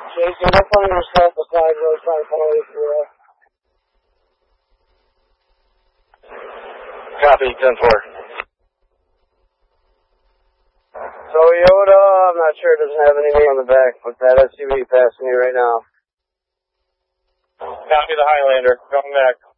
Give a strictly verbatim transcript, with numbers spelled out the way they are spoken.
Jason, go find yourself a side road five four four. Copy, ten four. Toyota, I'm not sure, it doesn't have any name on the back, but that S U V passing me right now. Copy the Highlander, coming back.